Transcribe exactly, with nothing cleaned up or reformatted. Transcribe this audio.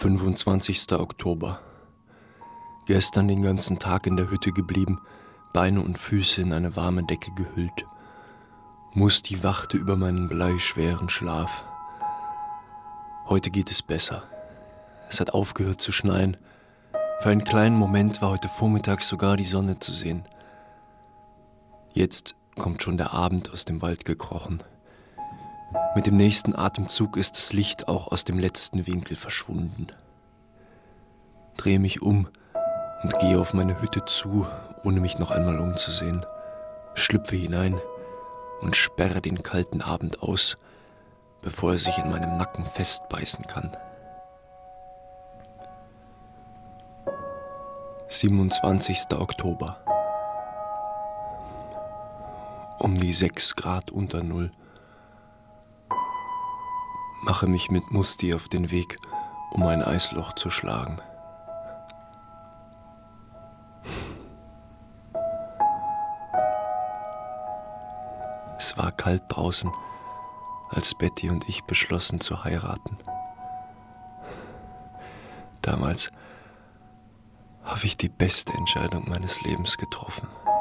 fünfundzwanzigster Oktober. Gestern den ganzen Tag in der Hütte geblieben, Beine und Füße in eine warme Decke gehüllt. Musti wachte über meinen bleischweren Schlaf. Heute geht es besser. Es hat aufgehört zu schneien. Für einen kleinen Moment war heute Vormittag sogar die Sonne zu sehen. Jetzt kommt schon der Abend aus dem Wald gekrochen. Mit dem nächsten Atemzug ist das Licht auch aus dem letzten Winkel verschwunden. Drehe mich um und gehe auf meine Hütte zu, ohne mich noch einmal umzusehen. Schlüpfe hinein und sperre den kalten Abend aus, bevor er sich in meinem Nacken festbeißen kann. siebenundzwanzigster Oktober. Um die sechs Grad unter Null. Mache mich mit Musti auf den Weg, um ein Eisloch zu schlagen. Es war kalt draußen, als Betty und ich beschlossen zu heiraten. Damals habe ich die beste Entscheidung meines Lebens getroffen.